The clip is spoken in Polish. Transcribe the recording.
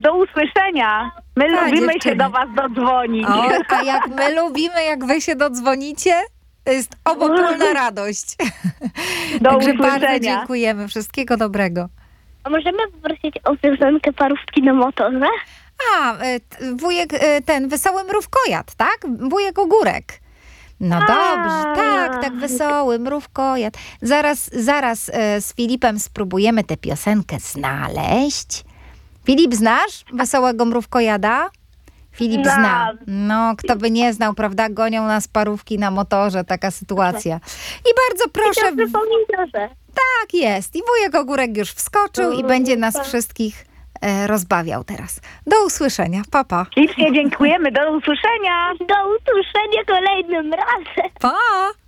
Do usłyszenia. My Pa, lubimy dziewczyny. się do was dodzwonić. O, a jak my lubimy, jak wy się dodzwonicie, to jest obopólna radość. Do Także bardzo usłyszenia. dziękujemy. Wszystkiego dobrego. A możemy poprosić o piosenkę Parówki na motorze? A, wujek ten Wesoły Mrówkojad, tak? Wujek Ogórek. No dobrze, tak, Wesoły Mrówkojad. Zaraz z Filipem spróbujemy tę piosenkę znaleźć. Filip, znasz Wesołego Mrówkojada? Filip zna. Znam. No, kto by nie znał, prawda? Gonią nas parówki na motorze, taka sytuacja. I bardzo proszę, Proszę. tak jest. I wujek Ogórek już wskoczył i będzie nas wszystkich rozbawiał teraz. Do usłyszenia. Pa, pa. Ślicznie dziękujemy. Do usłyszenia. Do usłyszenia kolejnym razem. Pa!